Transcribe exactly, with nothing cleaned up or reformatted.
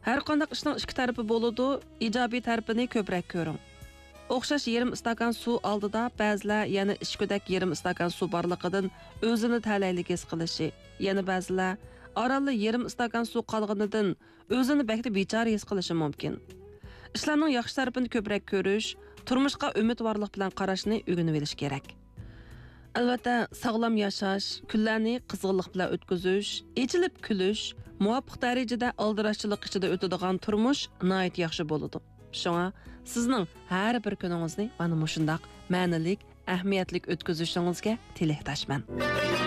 Har qanday ishning ikki tarafi bo'ladi, ijobiy tarafini ko'proq ko'ring. O'xshash yarim stakan suv oldida ba'zilar yana ishkudak yarim stakan suv borligidan o'zini talaylik his qilishi, yana ba'zilar oralli yarim stakan suv qolganidan o'zini bakda bechora his qilishi mumkin. Ishlarning yaxshi tarafini ko'proq ko'rish, turmushga umidvorlik bilan qarashni o'rganib olish kerak. Albatta, sog'lom yashash, kunlarni qizg'inlik bilan o'tkazish, echilib kulish, muvofiq darajada aldirashchilik ichida o'tadigan turmush nihoyat yaxshi bo'ladi. Shunga sizning har bir kuningizni mana shundoq ma'nilik, ahamiyatli o'tkazishingizga tilakdoshman.